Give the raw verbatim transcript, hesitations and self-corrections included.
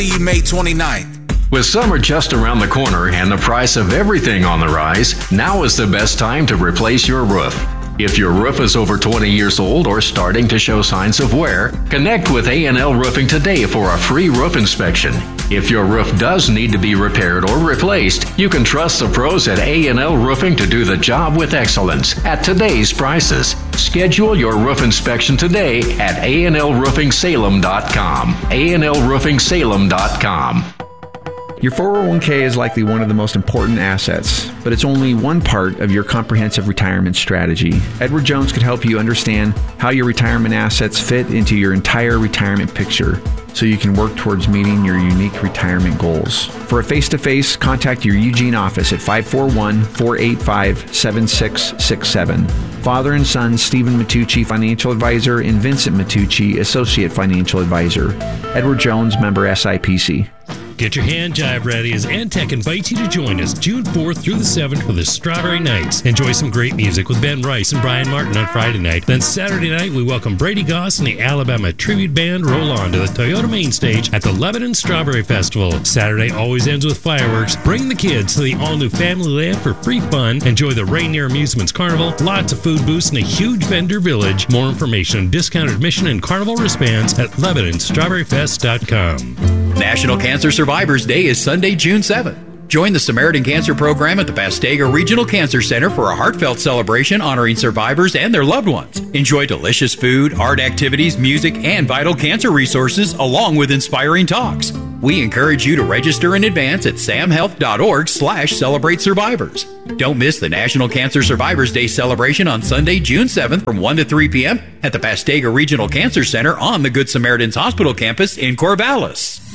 See you May twenty-ninth. With summer just around the corner and the price of everything on the rise, now is the best time to replace your roof. If your roof is over twenty years old or starting to show signs of wear, connect with A and L Roofing today for a free roof inspection. If your roof does need to be repaired or replaced, you can trust the pros at A and L Roofing to do the job with excellence at today's prices. Schedule your roof inspection today at A and L roofing salem dot com. A and L roofing salem dot com. Your four oh one k is likely one of the most important assets, but it's only one part of your comprehensive retirement strategy. Edward Jones could help you understand how your retirement assets fit into your entire retirement picture so you can work towards meeting your unique retirement goals. For a face-to-face, contact your Eugene office at five four one, four eight five, seven six six seven. Father and son Stephen Matucci, Financial Advisor, and Vincent Matucci, Associate Financial Advisor. Edward Jones, member S I P C. Get your hand jive ready as Antec invites you to join us June fourth through the seventh for the Strawberry Nights. Enjoy some great music with Ben Rice and Brian Martin on Friday night. Then Saturday night, we welcome Brady Goss and the Alabama Tribute Band roll on to the Toyota Main Stage at the Lebanon Strawberry Festival. Saturday always ends with fireworks. Bring the kids to the all-new Family Land for free fun. Enjoy the Rainier Amusements Carnival, lots of food booths, and a huge vendor village. More information on discounted admission and carnival wristbands at lebanon strawberry fest dot com. National Cancer Survivors Day is Sunday, June seventh. Join the Samaritan Cancer Program at the Pastega Regional Cancer Center for a heartfelt celebration honoring survivors and their loved ones. Enjoy delicious food, art activities, music, and vital cancer resources, along with inspiring talks. We encourage you to register in advance at samhealth.org slash celebrate survivors. Don't miss the National Cancer Survivors Day celebration on Sunday, June seventh from one to three p.m. at the Pastega Regional Cancer Center on the Good Samaritans Hospital campus in Corvallis.